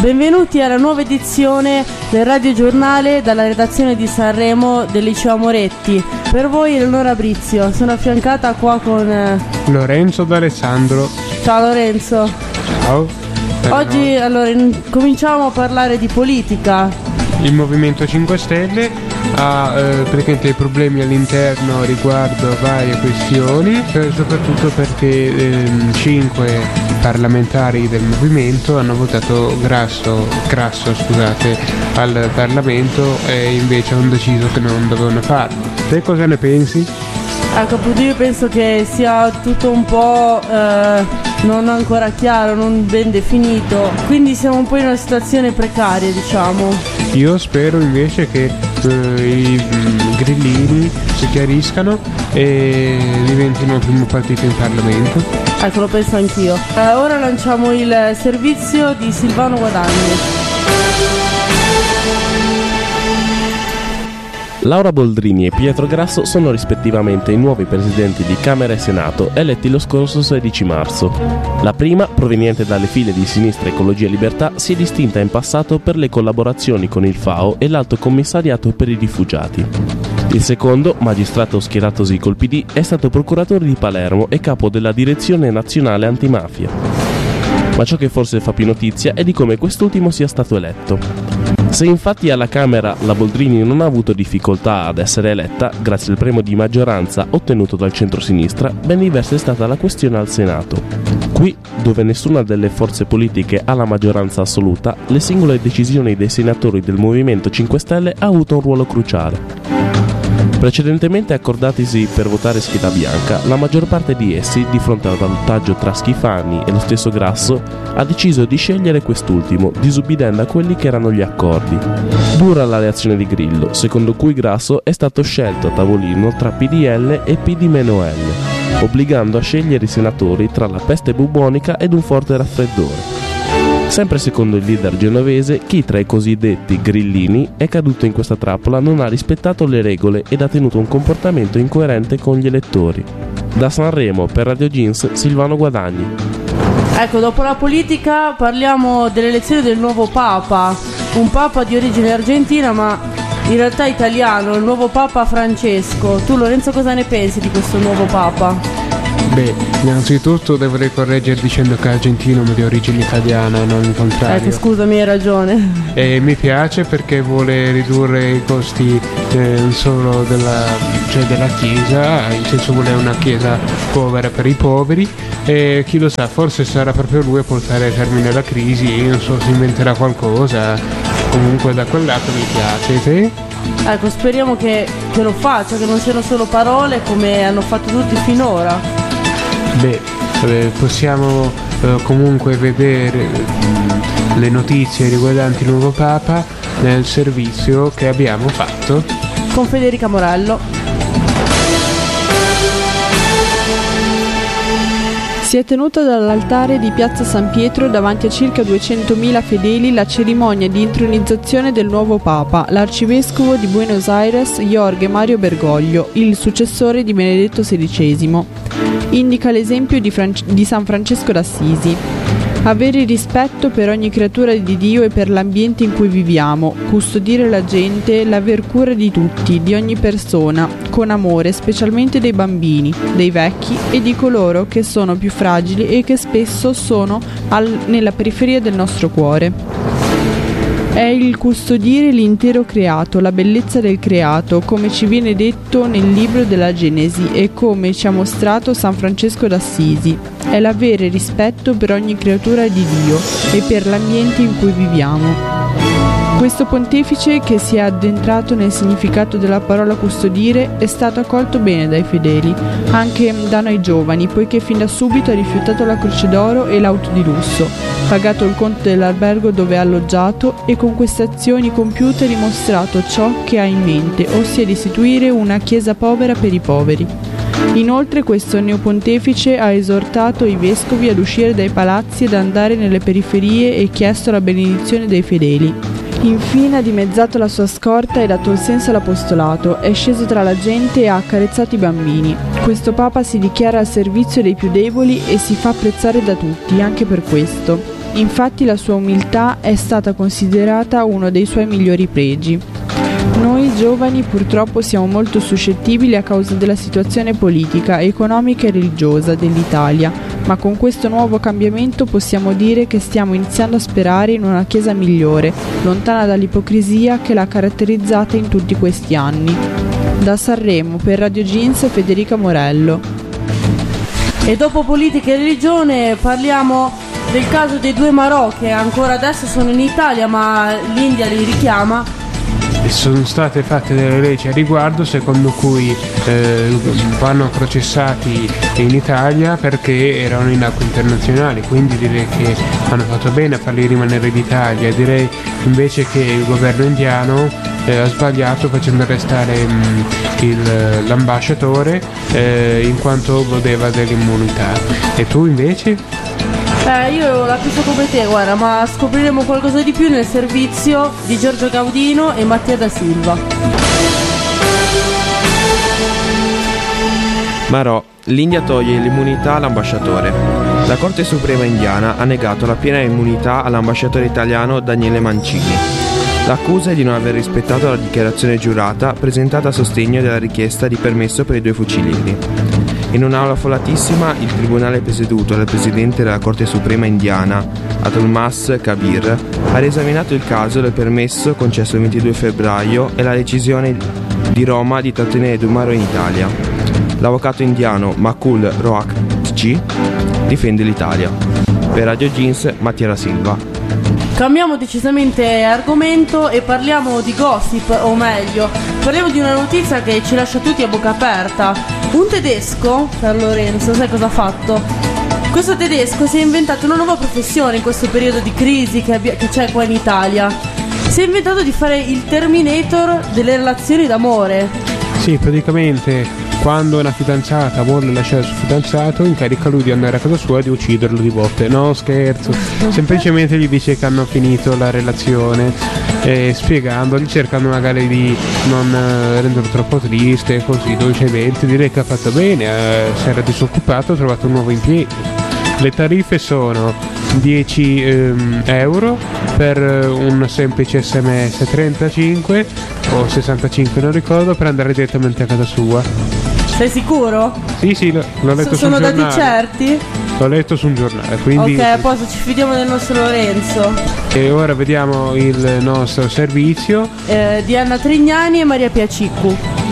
Benvenuti alla nuova edizione del radiogiornale dalla redazione di Sanremo del Liceo Moretti. Per voi Eleonora Brizio, sono affiancata qua con Lorenzo D'Alessandro. Ciao Lorenzo. Ciao. Oggi cominciamo a parlare di politica. Il Movimento 5 Stelle ha praticamente dei problemi all'interno riguardo varie questioni, soprattutto perché 5 parlamentari del movimento hanno votato Grasso al Parlamento e invece hanno deciso che non dovevano farlo. Te cosa ne pensi? Ecco, io penso che sia tutto un po' non ancora chiaro, non ben definito, quindi siamo un po' in una situazione precaria, diciamo. Io spero invece che i grillini si chiariscano e diventino il primo partito in Parlamento. Ecco, lo penso anch'io. Ora lanciamo il servizio di Silvano Guadagni. Laura Boldrini e Pietro Grasso sono rispettivamente i nuovi presidenti di Camera e Senato eletti lo scorso 16 marzo. La prima, proveniente dalle file di Sinistra Ecologia e Libertà, si è distinta in passato per le collaborazioni con il FAO e l'Alto Commissariato per i Rifugiati. Il secondo, magistrato schieratosi col PD, è stato procuratore di Palermo e capo della Direzione Nazionale Antimafia. Ma ciò che forse fa più notizia è di come quest'ultimo sia stato eletto. Se infatti alla Camera la Boldrini non ha avuto difficoltà ad essere eletta, grazie al premio di maggioranza ottenuto dal centro-sinistra, ben diversa è stata la questione al Senato. Qui, dove nessuna delle forze politiche ha la maggioranza assoluta, le singole decisioni dei senatori del Movimento 5 Stelle ha avuto un ruolo cruciale. Precedentemente accordatisi per votare scheda bianca, la maggior parte di essi, di fronte al valutaggio tra Schifani e lo stesso Grasso, ha deciso di scegliere quest'ultimo, disubbidendo a quelli che erano gli accordi. Dura la reazione di Grillo, secondo cui Grasso è stato scelto a tavolino tra PDL e PD-L, obbligando a scegliere i senatori tra la peste bubonica ed un forte raffreddore. Sempre secondo il leader genovese, chi tra i cosiddetti grillini è caduto in questa trappola non ha rispettato le regole ed ha tenuto un comportamento incoerente con gli elettori. Da Sanremo per Radio Jeans, Silvano Guadagni. Ecco, dopo la politica parliamo dell'elezione del nuovo Papa, un Papa di origine argentina ma in realtà italiano, il nuovo Papa Francesco. Tu Lorenzo cosa ne pensi di questo nuovo Papa? Beh, innanzitutto devo correggere dicendo che è argentino ma di origine italiana e non il contrario. Ecco, scusami, hai ragione. E mi piace perché vuole ridurre i costi non solo della Chiesa, in senso vuole una Chiesa povera per i poveri e chi lo sa, forse sarà proprio lui a portare a termine la crisi, non so, si inventerà qualcosa, comunque da quel lato mi piace. Te? Ecco, speriamo che lo faccia, che non siano solo parole come hanno fatto tutti finora. Beh, possiamo comunque vedere le notizie riguardanti il nuovo Papa nel servizio che abbiamo fatto con Federica Morello. Si è tenuta dall'altare di Piazza San Pietro davanti a circa 200.000 fedeli la cerimonia di intronizzazione del nuovo Papa, l'arcivescovo di Buenos Aires Jorge Mario Bergoglio, il successore di Benedetto XVI. Indica l'esempio di San Francesco d'Assisi. Avere rispetto per ogni creatura di Dio e per l'ambiente in cui viviamo, custodire la gente, l'aver cura di tutti, di ogni persona, con amore, specialmente dei bambini, dei vecchi e di coloro che sono più fragili e che spesso sono nella periferia del nostro cuore. È il custodire l'intero creato, la bellezza del creato, come ci viene detto nel libro della Genesi e come ci ha mostrato San Francesco d'Assisi. È l'avere rispetto per ogni creatura di Dio e per l'ambiente in cui viviamo. Questo pontefice, che si è addentrato nel significato della parola custodire, è stato accolto bene dai fedeli, anche da noi giovani, poiché fin da subito ha rifiutato la croce d'oro e l'auto di lusso, pagato il conto dell'albergo dove è alloggiato e con queste azioni compiute ha dimostrato ciò che ha in mente, ossia di istituire una chiesa povera per i poveri. Inoltre questo neopontefice ha esortato i vescovi ad uscire dai palazzi ed andare nelle periferie e chiesto la benedizione dei fedeli. Infine ha dimezzato la sua scorta e dato il senso all'apostolato, è sceso tra la gente e ha accarezzato i bambini. Questo Papa si dichiara al servizio dei più deboli e si fa apprezzare da tutti, anche per questo. Infatti la sua umiltà è stata considerata uno dei suoi migliori pregi. Noi giovani purtroppo siamo molto suscettibili a causa della situazione politica, economica e religiosa dell'Italia, ma con questo nuovo cambiamento possiamo dire che stiamo iniziando a sperare in una Chiesa migliore, lontana dall'ipocrisia che l'ha caratterizzata in tutti questi anni. Da Sanremo, per Radio Jeans, Federica Morello. E dopo politica e religione parliamo del caso dei due Marò che ancora adesso sono in Italia, ma l'India li richiama. Sono state fatte delle leggi a riguardo secondo cui vanno processati in Italia perché erano in acque internazionali, quindi direi che hanno fatto bene a farli rimanere in Italia. Direi invece che il governo indiano ha sbagliato facendo arrestare l'ambasciatore in quanto godeva dell'immunità. E tu invece? Io la penso come te, guarda, ma scopriremo qualcosa di più nel servizio di Giorgio Gaudino e Mattia da Silva. Marò, l'India toglie l'immunità all'ambasciatore. La Corte Suprema indiana ha negato la piena immunità all'ambasciatore italiano Daniele Mancini. L'accusa è di non aver rispettato la dichiarazione giurata presentata a sostegno della richiesta di permesso per i due fucilieri. In un'aula affollatissima, il tribunale presieduto dal presidente della Corte Suprema indiana, Adulmas Kabir, ha riesaminato il caso del permesso concesso il 22 febbraio e la decisione di Roma di trattenere due Marò in Italia. L'avvocato indiano Makul Rohakji difende l'Italia. Per Radio Jeans, Mattia da Silva. Cambiamo decisamente argomento e parliamo di gossip, o meglio, parliamo di una notizia che ci lascia tutti a bocca aperta. Un tedesco, per Lorenzo, sai cosa ha fatto? Questo tedesco si è inventato una nuova professione in questo periodo di crisi che c'è qua in Italia. Si è inventato di fare il Terminator delle relazioni d'amore. Sì, praticamente quando una fidanzata vuole lasciare il suo fidanzato incarica lui di andare a casa sua e di ucciderlo di botte. No, scherzo, semplicemente gli dice che hanno finito la relazione e spiegandogli, cercando magari di non renderlo troppo triste, così dolcemente. Direi che ha fatto bene, si era disoccupato, ha trovato un nuovo impiego. Le tariffe sono 10 euro per un semplice SMS, 35 o 65 non ricordo, per andare direttamente a casa sua. Sei sicuro? Sì, l'ho letto sul giornale. Sono dati certi? L'ho letto su un giornale, quindi... Ok, a posto, ci fidiamo del nostro Lorenzo. E ora vediamo il nostro servizio di Anna Trignani e Maria Piaciccu.